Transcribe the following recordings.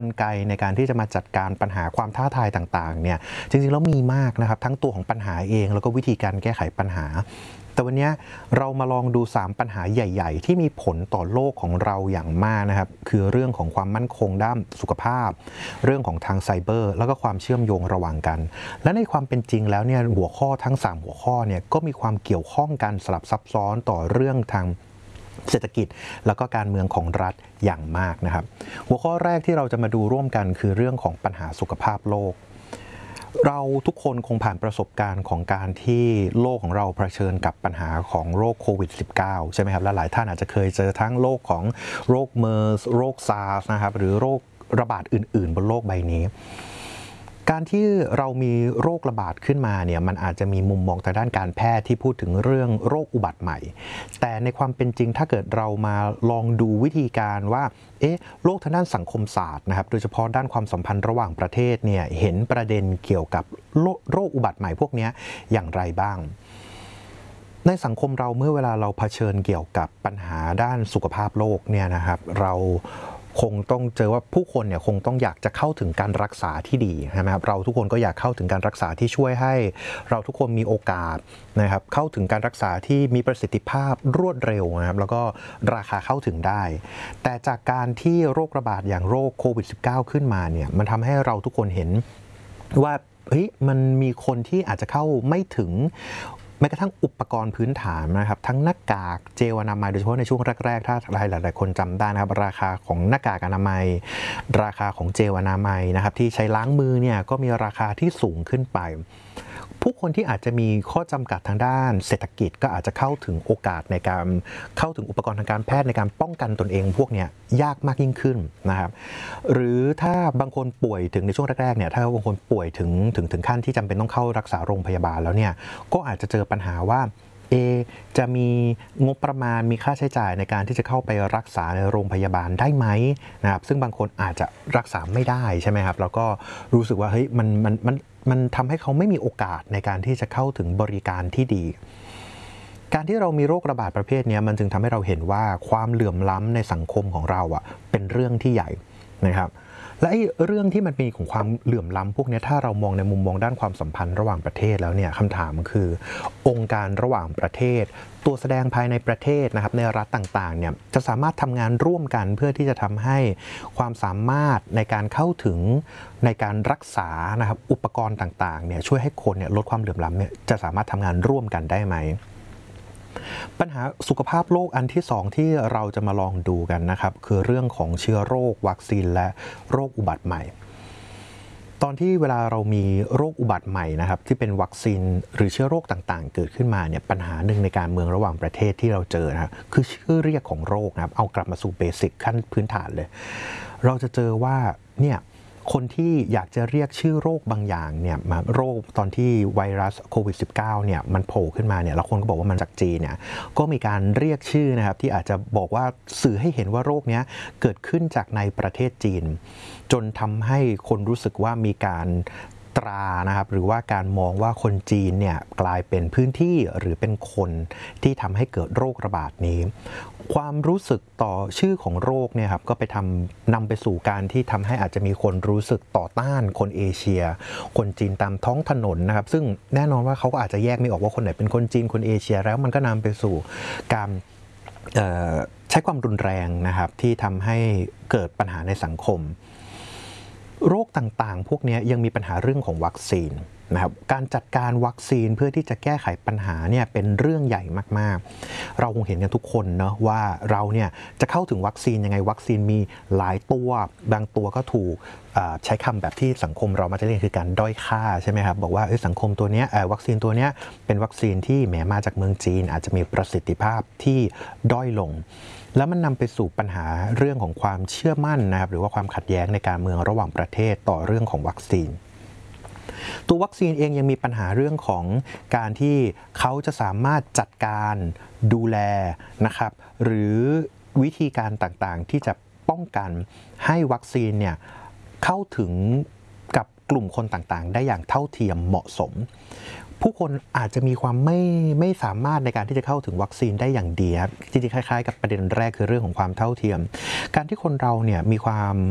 กลไกในการที่จะมาจัดการปัญหาความท้าทายต่างๆเนี่ยจริงๆแล้วมีมากนะครับทั้งตัวของปัญหาเองแล้วก็วิธีการแก้ไขปัญหาแต่วันนี้เรามาลองดู3ปัญหาใหญ่ๆที่มีผลต่อโลกของเราอย่างมากนะครับคือเรื่องของความมั่นคงด้านสุขภาพเรื่องของทางไซเบอร์แล้วก็ความเชื่อมโยงระหว่างกันและในความเป็นจริงแล้วเนี่ยหัวข้อทั้ง3หัวข้อเนี่ยก็มีความเกี่ยวข้องกันสลับซับซ้อนต่อเรื่องทางเศรษฐกิจแล้วก็การเมืองของรัฐอย่างมากนะครับหัวข้อแรกที่เราจะมาดูร่วมกันคือเรื่องของปัญหาสุขภาพโลกเราทุกคนคงผ่านประสบการณ์ของการที่โลกของเราเผชิญกับปัญหาของโรคโควิด -19 ใช่ไหมครับและหลายท่านอาจจะเคยเจอทั้งโรคของโรคเมอร์สโรคซาร์สนะครับหรือโรคระบาดอื่นๆบนโลกใบนี้การที่เรามีโรคระบาดขึ้นมาเนี่ยมันอาจจะมีมุมมองทางด้านการแพทย์ที่พูดถึงเรื่องโรคอุบัติใหม่แต่ในความเป็นจริงถ้าเกิดเรามาลองดูวิธีการว่าโรคทางด้านสังคมศาสตร์นะครับโดยเฉพาะด้านความสัมพันธ์ระหว่างประเทศเนี่ยเห็นประเด็นเกี่ยวกับโรคอุบัติใหม่พวกนี้อย่างไรบ้างในสังคมเราเมื่อเวลาเราเผชิญเกี่ยวกับปัญหาด้านสุขภาพโลกเนี่ยนะครับเราคงต้องเจอว่าผู้คนเนี่ยคงต้องอยากจะเข้าถึงการรักษาที่ดีนะครับเราทุกคนก็อยากเข้าถึงการรักษาที่ช่วยให้เราทุกคนมีโอกาสนะครับเข้าถึงการรักษาที่มีประสิทธิภาพรวดเร็วนะครับแล้วก็ราคาเข้าถึงได้แต่จากการที่โรคระบาดอย่างโรคโควิด -19 ขึ้นมาเนี่ยมันทำให้เราทุกคนเห็นว่ามันมีคนที่อาจจะเข้าไม่ถึงแม้กระทั่งอุปกรณ์พื้นฐานนะครับทั้งหน้ากากเจลอนามัยโดยเฉพาะในช่วงแรกๆถ้าหลายๆคนจำได้นะครับราคาของหน้ากากอนามัยราคาของเจลอนามัยนะครับที่ใช้ล้างมือเนี่ยก็มีราคาที่สูงขึ้นไปผู้คนที่อาจจะมีข้อจำกัดทางด้านเศรษฐกิจก็อาจจะเข้าถึงโอกาสในการเข้าถึงอุปกรณ์ทางการแพทย์ในการป้องกันตนเองพวกนี้ยากมากยิ่งขึ้นนะครับหรือถ้าบางคนป่วยถึงในช่วงแรกๆเนี่ยถ้าบางคนป่วยถึงขั้นที่จำเป็นต้องเข้ารักษาโรงพยาบาลแล้วเนี่ยก็อาจจะเจอปัญหาว่าจะมีงบประมาณมีค่าใช้จ่ายในการที่จะเข้าไปรักษาในโรงพยาบาลได้ไหมนะครับซึ่งบางคนอาจจะรักษาไม่ได้ใช่ไหมครับแล้วก็รู้สึกว่าเฮ้ยมันทำให้เขาไม่มีโอกาสในการที่จะเข้าถึงบริการที่ดีการที่เรามีโรคระบาดประเภทนี้มันจึงทำให้เราเห็นว่าความเหลื่อมล้ำในสังคมของเราเป็นเรื่องที่ใหญ่นะครับและเรื่องที่มันมีของความเหลื่อมล้ำพวกนี้ถ้าเรามองในมุมมองด้านความสัมพันธ์ระหว่างประเทศแล้วเนี่ยคำถามคือองค์การระหว่างประเทศตัวแสดงภายในประเทศนะครับในรัฐต่างๆเนี่ยจะสามารถทำงานร่วมกันเพื่อที่จะทำให้ความสามารถในการเข้าถึงในการรักษานะครับอุปกรณ์ต่างๆเนี่ยช่วยให้คนเนี่ยลดความเหลื่อมล้ำเนี่ยจะสามารถทำงานร่วมกันได้ไหมปัญหาสุขภาพโลกอันที่2ที่เราจะมาลองดูกันนะครับคือเรื่องของเชื้อโรควัคซีนและโรคอุบัติใหม่ตอนที่เวลาเรามีโรคอุบัติใหม่นะครับที่เป็นวัคซีนหรือเชื้อโรคต่างๆเกิดขึ้นมาเนี่ยปัญหาหนึ่งในการเมืองระหว่างประเทศที่เราเจอนะคือชื่อเรียกของโรคนะครับเอากลับมาสู่เบสิกขั้นพื้นฐานเลยเราจะเจอว่าเนี่ยคนที่อยากจะเรียกชื่อโรคบางอย่างเนี่ยมาโรคตอนที่ไวรัสโควิด -19 เนี่ยมันโผล่ขึ้นมาเนี่ยแล้วคนก็บอกว่ามันจากจีนเนี่ยก็มีการเรียกชื่อนะครับที่อาจจะบอกว่าสื่อให้เห็นว่าโรคนี้เกิดขึ้นจากในประเทศจีนจนทำให้คนรู้สึกว่ามีการตรานะครับหรือว่าการมองว่าคนจีนเนี่ยกลายเป็นพื้นที่หรือเป็นคนที่ทำให้เกิดโรคระบาดนี้ความรู้สึกต่อชื่อของโรคเนี่ยครับก็ไปนำไปสู่การที่ทำให้อาจจะมีคนรู้สึกต่อต้านคนเอเชียคนจีนตามท้องถนนนะครับซึ่งแน่นอนว่าเขาก็อาจจะแยกไม่ออกว่าคนไหนเป็นคนจีนคนเอเชียแล้วมันก็นำไปสู่การใช้ความรุนแรงนะครับที่ทำให้เกิดปัญหาในสังคมโรคต่างๆพวกนี้ยังมีปัญหาเรื่องของวัคซีนนะครับการจัดการวัคซีนเพื่อที่จะแก้ไขปัญหาเนี่ยเป็นเรื่องใหญ่มากๆเราคงเห็นกันทุกคนเนาะว่าเราเนี่ยจะเข้าถึงวัคซีนยังไงวัคซีนมีหลายตัวบางตัวก็ถูกใช้คำแบบที่สังคมเรามาจะเรียกคือการด้อยค่าใช่ไหมครับบอกว่าสังคมตัวนี้วัคซีนตัวนี้เป็นวัคซีนที่แหมมาจากเมืองจีนอาจจะมีประสิทธิภาพที่ด้อยลงแล้วมันนำไปสู่ปัญหาเรื่องของความเชื่อมั่นนะครับหรือว่าความขัดแย้งในการเมืองระหว่างประเทศต่อเรื่องของวัคซีนตัววัคซีนเองยังมีปัญหาเรื่องของการที่เขาจะสามารถจัดการดูแลนะครับหรือวิธีการต่างๆที่จะป้องกันให้วัคซีนเนี่ยเข้าถึงกับกลุ่มคนต่างๆได้อย่างเท่าเทียมเหมาะสมผู้คนอาจจะมีความไม่สามารถในการที่จะเข้าถึงวัคซีนได้อย่างดีครับจริงๆคล้ายๆกับประเด็นแรกคือเรื่องของความเท่าเทียมการที่คนเราเนี่ยมีความ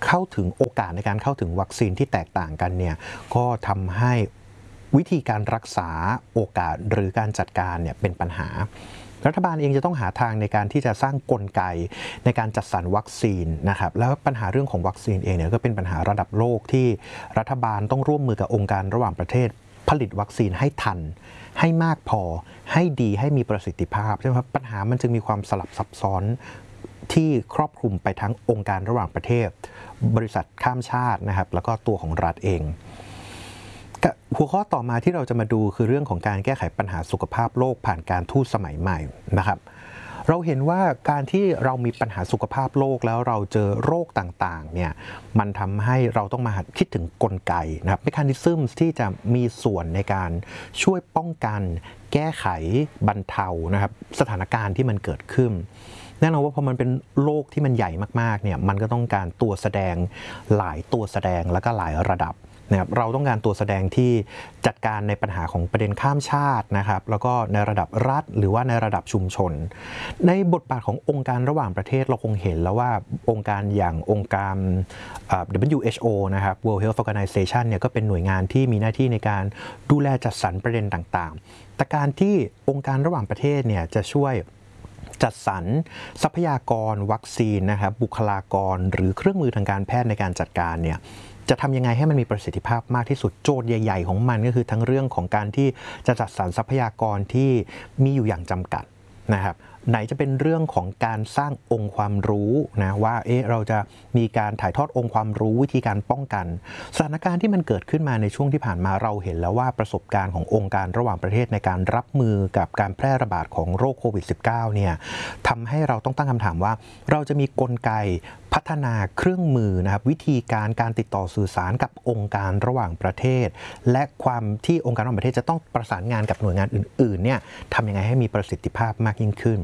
เข้าถึงโอกาสในการเข้าถึงวัคซีนที่แตกต่างกันเนี่ยก็ทำให้วิธีการรักษาโอกาสหรือการจัดการเนี่ยเป็นปัญหารัฐบาลเองจะต้องหาทางในการที่จะสร้างกลไกในการจัดสรรวัคซีนนะครับแล้วปัญหาเรื่องของวัคซีนเองเนี่ยก็เป็นปัญหาระดับโลกที่รัฐบาลต้องร่วมมือกับองค์การระหว่างประเทศผลิตวัคซีนให้ทันให้มากพอให้ดีให้มีประสิทธิภาพใช่ไหมครับปัญหามันจึงมีความสลับซับซ้อนที่ครอบคลุมไปทั้งองค์การระหว่างประเทศบริษัทข้ามชาตินะครับแล้วก็ตัวของรัฐเองหัวข้อต่อมาที่เราจะมาดูคือเรื่องของการแก้ไขปัญหาสุขภาพโลกผ่านการทูตสมัยใหม่นะครับเราเห็นว่าการที่เรามีปัญหาสุขภาพโลกแล้วเราเจอโรคต่างๆเนี่ยมันทำให้เราต้องมาคิดถึงกลไกนะครับเมคานิซึมที่จะมีส่วนในการช่วยป้องกันแก้ไขบรรเทานะครับสถานการณ์ที่มันเกิดขึ้นแน่นอนว่าพอมันเป็นโรคที่มันใหญ่มากๆเนี่ยมันก็ต้องการตัวแสดงหลายตัวแสดงแล้วก็หลายระดับนะครับเราต้องการตัวแสดงที่จัดการในปัญหาของประเด็นข้ามชาตินะครับแล้วก็ในระดับรัฐหรือว่าในระดับชุมชนในบทบาทขององค์การระหว่างประเทศเราคงเห็นแล้วว่าองค์การอย่างองค์การ WHO นะครับ World Health Organization เนี่ยก็เป็นหน่วยงานที่มีหน้าที่ในการดูแลจัดสรรประเด็นต่างๆแต่การที่องค์การระหว่างประเทศเนี่ยจะช่วยจัดสรรทรัพยากรวัคซีนนะครับบุคลากรหรือเครื่องมือทางการแพทย์ในการจัดการเนี่ยจะทำยังไงให้มันมีประสิทธิภาพมากที่สุดโจทย์ใหญ่ๆของมันก็คือทั้งเรื่องของการที่จะจัดสรรทรัพยากรที่มีอยู่อย่างจำกัดนะครับไหนจะเป็นเรื่องของการสร้างองค์ความรู้นะว่าเราจะมีการถ่ายทอดองค์ความรู้วิธีการป้องกันสถานการณ์ที่มันเกิดขึ้นมาในช่วงที่ผ่านมาเราเห็นแล้วว่าประสบการณ์ขององค์การระหว่างประเทศในการรับมือกับการแพร่ระบาดของโรคโควิด -19 เนี่ยทำให้เราต้องตั้งคำถามว่าเราจะมีกลไกพัฒนาเครื่องมือนะครับวิธีการติดต่อสื่อสารกับองค์การระหว่างประเทศและความที่องค์การระหว่างประเทศจะต้องประสานงานกับหน่วยงานอื่นๆเนี่ยทำยังไงให้มีประสิทธิภาพมากยิ่งขึ้น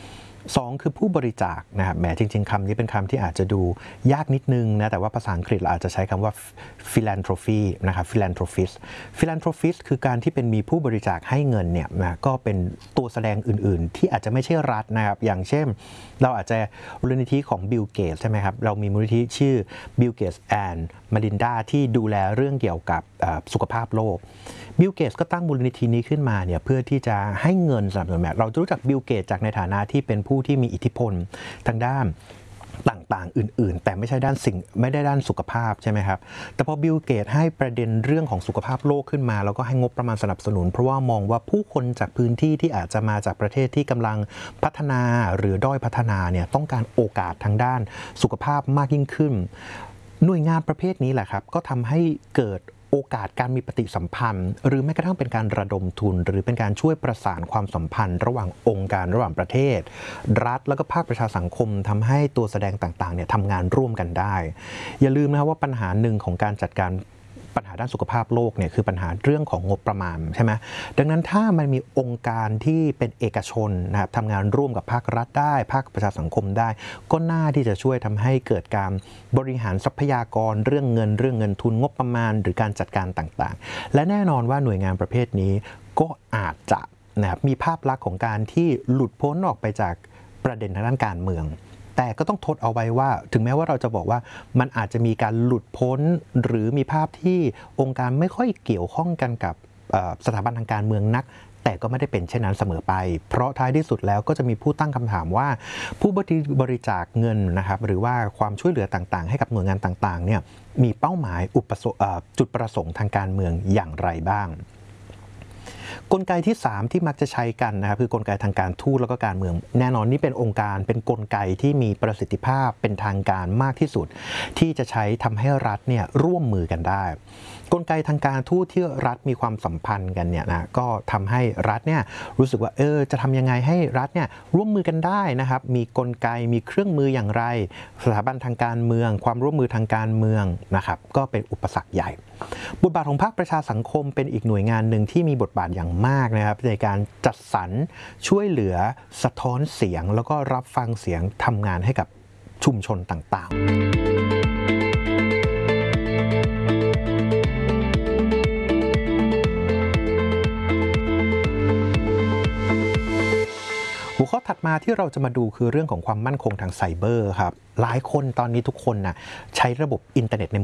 2คือผู้บริจาคนะครับแหมจริงๆคำนี้เป็นคำที่อาจจะดูยากนิดนึงนะแต่ว่าภาษาอังกฤษเราอาจจะใช้คำว่า philanthropy นะครับ philanthropist คือการที่เป็นมีผู้บริจาคให้เงินเนี่ยนะก็เป็นตัวแสดงอื่นๆที่อาจจะไม่ใช่รัฐนะครับอย่างเช่นเราอาจจะมูลนิธิของบิลเกตใช่ไหมครับเรามีมูลนิธิชื่อ Bill Gates and Melinda ที่ดูแลเรื่องเกี่ยวกับสุขภาพโลกบิลเกตก็ตั้งมูลนิธินี้ขึ้นมาเนี่ยเพื่อที่จะให้เงินสนับสนุนเราจะรู้จักบิลเกตจากในฐานะที่เป็นผู้ที่มีอิทธิพลทางด้านต่างๆอื่นๆแต่ไม่ได้ด้านสุขภาพใช่ไหมครับแต่พอบิลเกตให้ประเด็นเรื่องของสุขภาพโลกขึ้นมาแล้วก็ให้งบประมาณสนับสนุนเพราะว่ามองว่าผู้คนจากพื้นที่ที่อาจจะมาจากประเทศที่กำลังพัฒนาหรือด้อยพัฒนาเนี่ยต้องการโอกาสทางด้านสุขภาพมากยิ่งขึ้นหน่วยงานประเภทนี้แหละครับก็ทำให้เกิดโอกาสการมีปฏิสัมพันธ์หรือแม้กระทั่งเป็นการระดมทุนหรือเป็นการช่วยประสานความสัมพันธ์ระหว่างองค์การระหว่างประเทศรัฐแล้วก็ภาคประชาสังคมทำให้ตัวแสดงต่างๆเนี่ยทำงานร่วมกันได้อย่าลืมนะครับว่าปัญหาหนึ่งของการจัดการปัญหาด้านสุขภาพโลกเนี่ยคือปัญหาเรื่องของงบประมาณใช่ไหมดังนั้นถ้ามันมีองค์การที่เป็นเอกชนนะครับทำงานร่วมกับภาครัฐได้ภาคประชาสังคมได้ก็น่าที่จะช่วยทำให้เกิดการบริหารทรัพยากรเรื่องเงินทุนงบประมาณหรือการจัดการต่างๆและแน่นอนว่าหน่วยงานประเภทนี้ก็อาจจะนะครับมีภาพลักษณ์ของการที่หลุดพ้นออกไปจากประเด็นทางด้านการเมืองแต่ก็ต้องทดเอาไว้ว่าถึงแม้ว่าเราจะบอกว่ามันอาจจะมีการหลุดพ้นหรือมีภาพที่องค์การไม่ค่อยเกี่ยวข้องกันกับสถาบันทางการเมืองนักแต่ก็ไม่ได้เป็นเช่นนั้นเสมอไปเพราะท้ายที่สุดแล้วก็จะมีผู้ตั้งคำถามว่าผู้บริจาคเงินนะครับหรือว่าความช่วยเหลือต่างๆให้กับหน่วยงานต่างๆเนี่ยมีเป้าหมายจุดประสงค์ทางการเมืองอย่างไรบ้างกลไกที่3ที่มักจะใช้กันนะครับคือกลไกทางการทูตแล้วก็การเมืองแน่นอนนี่เป็นองค์การเป็นกลไกที่มีประสิทธิภาพเป็นทางการมากที่สุดที่จะใช้ทำให้รัฐเนี่ยร่วมมือกันได้กลไกทางการทูตที่รัฐมีความสัมพันธ์กันเนี่ยนะก็ทำให้รัฐเนี่ยรู้สึกว่าจะทำยังไงให้รัฐเนี่ยร่วมมือกันได้นะครับมีกลไกมีเครื่องมืออย่างไรสถาบันทางการเมืองความร่วมมือทางการเมืองนะครับก็เป็นอุปสรรคใหญ่บทบาทของภาคประชาสังคมเป็นอีกหน่วยงานหนึ่งที่มีบทบาทอย่างมากนะครับในการจัดสรรช่วยเหลือสะท้อนเสียงแล้วก็รับฟังเสียงทำงานให้กับชุมชนต่างๆหัวข้อถัดมาที่เราจะมาดูคือเรื่องของความมั่นคงทางไซเบอร์ครับหลายคนตอนนี้ทุกคนน่ะใช้ระบบอินเทอร์เน็ตใน